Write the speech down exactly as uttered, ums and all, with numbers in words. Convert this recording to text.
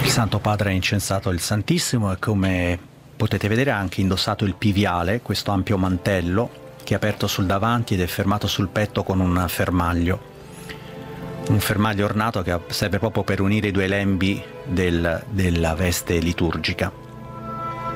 Il Santo Padre ha incensato il Santissimo e, come potete vedere, ha anche indossato il piviale, questo ampio mantello che è aperto sul davanti ed è fermato sul petto con un fermaglio. Un fermaglio ornato che serve proprio per unire i due lembi del, della veste liturgica.